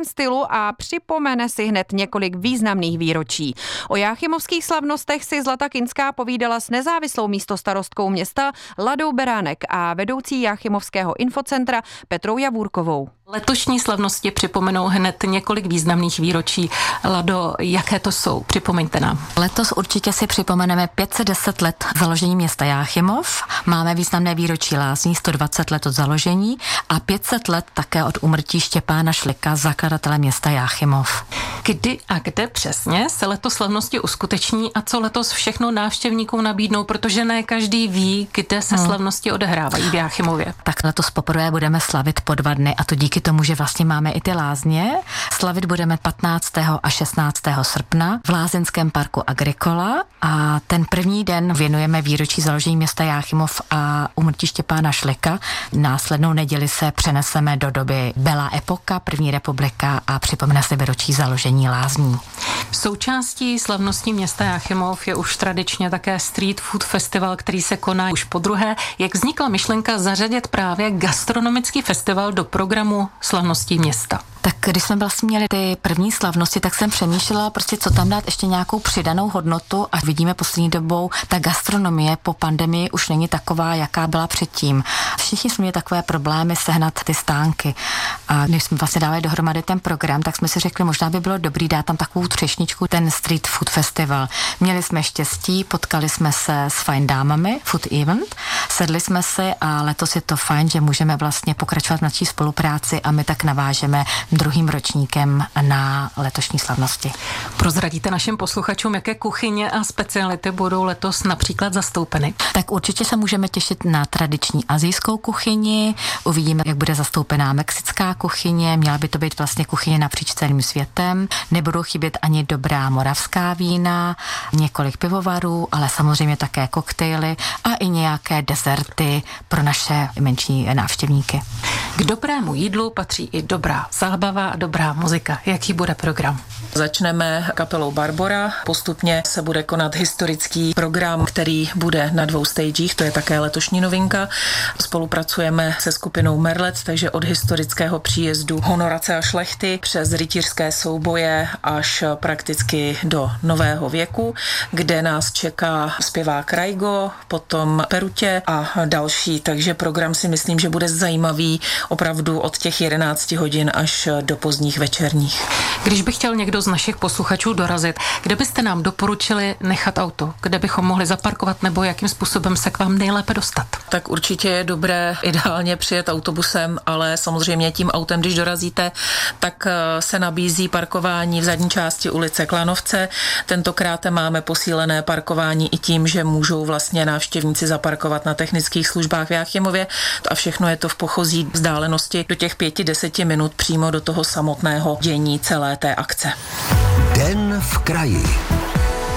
svém stylu a připomene si hned několik významných výročí. O jáchymovských slavnostech si Zlata Kinská povídala s nezávislou místostarostkou města Ladou Beránek a vedoucí jáchymovského infocentra Petrou Javůrkovou. Letošní slavnosti připomenou hned několik významných výročí. Lado, jaké to jsou? Připomeňte nám. Letos určitě si připomeneme 510 let založení města Jáchymov. Máme významné výročí lázní, 120 let od založení a 500 let také od úmrtí Štěpána Šlika, zakladatele města Jáchymov. Kdy a kde přesně se letos slavnosti uskuteční a co letos všechno návštěvníkům nabídnou, protože ne každý ví, kde se slavnosti odehrávají v Jáchymově. Tak letos poprvé budeme slavit po 2 dny a to díky tomu, že vlastně máme i ty lázně. Slavit budeme 15. a 16. srpna v lázeňském parku Agricola a ten první den věnujeme výročí založení města Jáchymov a úmrtí Štěpána Šlika. Následnou neděli se přeneseme do doby Bela epoka, první republika a připomene se výročí založení lázní. Součástí slavností města Jáchymov je už tradičně také Street Food Festival, který se koná už podruhé. Jak vznikla myšlenka zařadit právě gastronomický festival do programu slavností města? Tak když jsme vlastně měli ty první slavnosti, tak jsem přemýšlela prostě, co tam dát ještě nějakou přidanou hodnotu a vidíme poslední dobou, ta gastronomie po pandemii už není taková, jaká byla předtím. Všichni jsme měli takové problémy sehnat ty stánky a když jsme vlastně dávali dohromady ten program, tak jsme si řekli, možná by bylo dobrý dát tam takovou třešničku, ten Street Food Festival. Měli jsme štěstí, potkali jsme se s fajn dámami, Food Event, sedli jsme si a letos je to fajn, že můžeme vlastně pokračovat v naší spolupráci a my tak navážeme druhým ročníkem na letošní slavnosti. Prozradíte našim posluchačům, jaké kuchyně a speciality budou letos například zastoupeny? Tak určitě se můžeme těšit na tradiční asijskou kuchyni, uvidíme, jak bude zastoupená mexická kuchyně, měla by to být vlastně kuchyně napříč celým světem, nebudou chybět ani dobrá moravská vína, několik pivovarů, ale samozřejmě také koktejly a i nějaké dezerty pro naše menší návštěvníky. K dobrému jídlu patří i dobrá zábava a dobrá muzika. Jaký bude program? Začneme kapelou Barbora, postupně se bude konat historický program, který bude na 2 stagech, to je také letošní novinka. Spolupracujeme se skupinou Merlec, takže od historického příjezdu honorace a šlechty přes rytířské souboje až prakticky do nového věku, kde nás čeká zpěvák Rajgo, potom Perutě a další, takže program si myslím, že bude zajímavý opravdu od těch 11 hodin až do pozdních večerních. Když by chtěl někdo z našich posluchačů dorazit, kde byste nám doporučili nechat auto? Kde bychom mohli zaparkovat nebo jakým způsobem se k vám nejlépe dostat? Tak určitě je dobré ideálně přijet autobusem, ale samozřejmě tím autem, když dorazíte, tak se nabízí parkování v zadní části ulice Klanovce. Tentokrát máme posílené parkování i tím, že můžou vlastně návštěvníci zaparkovat na technických službách v Jáchymově a všechno je to v pochozí vzdálenosti do těch 5-10 minut přímo do toho samotného dění celé té akce. Den v kraji.